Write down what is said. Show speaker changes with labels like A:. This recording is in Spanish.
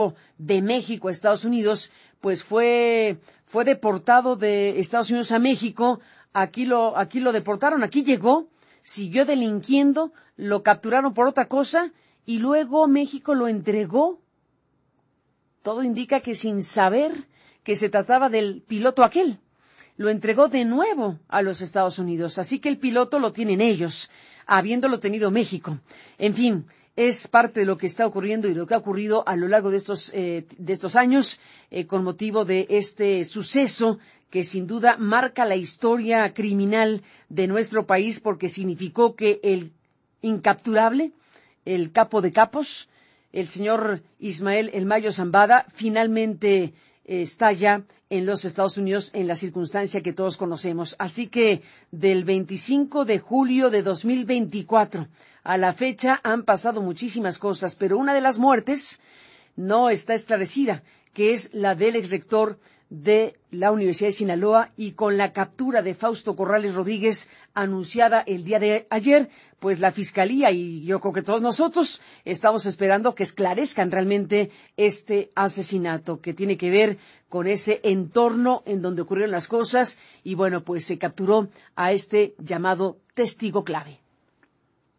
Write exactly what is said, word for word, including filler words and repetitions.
A: de México a Estados Unidos, pues fue fue deportado de Estados Unidos a México. Aquí lo aquí lo deportaron, aquí llegó, siguió delinquiendo, lo capturaron por otra cosa y luego México lo entregó. Todo indica que sin saber que se trataba del piloto aquel. Lo entregó de nuevo a los Estados Unidos. Así que el piloto lo tienen ellos, habiéndolo tenido México. En fin, es parte de lo que está ocurriendo y lo que ha ocurrido a lo largo de estos, eh, de estos años eh, con motivo de este suceso que sin duda marca la historia criminal de nuestro país porque significó que el incapturable, el capo de capos, el señor Ismael El Mayo Zambada, finalmente eh, está ya en los Estados Unidos en la circunstancia que todos conocemos. Así que del veinticinco de julio de dos mil veinticuatro a la fecha han pasado muchísimas cosas, pero una de las muertes no está esclarecida, que es la del exrector de la Universidad de Sinaloa y con la captura de Fausto Corrales Rodríguez anunciada el día de ayer, pues la Fiscalía y yo creo que todos nosotros estamos esperando que esclarezcan realmente este asesinato que tiene que ver con ese entorno en donde ocurrieron las cosas y bueno, pues se capturó a este llamado testigo clave.